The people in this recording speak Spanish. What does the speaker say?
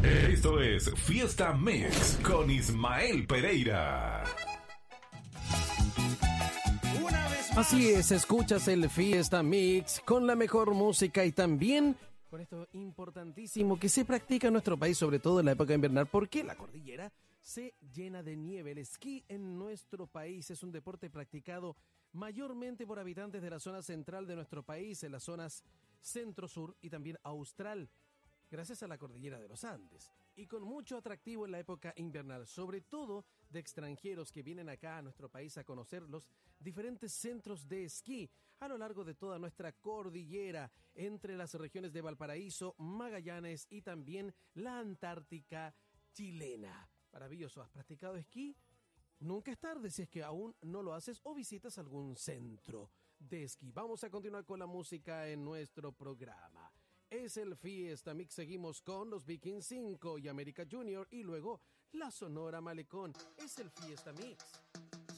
Esto es Fiesta Mix con Ismael Pereira. Así es, escuchas el Fiesta Mix con la mejor música y también con esto importantísimo que se practica en nuestro país, sobre todo en la época invernal, porque la cordillera se llena de nieve. El esquí en nuestro país es un deporte practicado mayormente por habitantes de la zona central de nuestro país, en las zonas centro-sur y también austral, gracias a la cordillera de los Andes, y con mucho atractivo en la época invernal, sobre todo de extranjeros que vienen acá a nuestro país a conocer los diferentes centros de esquí a lo largo de toda nuestra cordillera, entre las regiones de Valparaíso, Magallanes y también la Antártica chilena. Maravilloso, ¿has practicado esquí? Nunca es tarde si es que aún no lo haces o visitas algún centro de esquí. Vamos a continuar con la música en nuestro programa. Es el Fiesta Mix, seguimos con los Vikings 5 y América Junior y luego la Sonora Malecón. Es el Fiesta Mix.